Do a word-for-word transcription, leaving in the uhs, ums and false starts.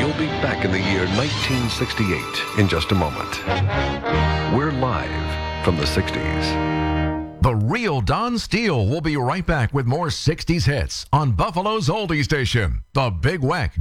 You'll be back in the year nineteen sixty-eight in just a moment. We're live from the sixties. The real Don Steele will be right back with more sixties hits on Buffalo's oldie station, The Big Weck.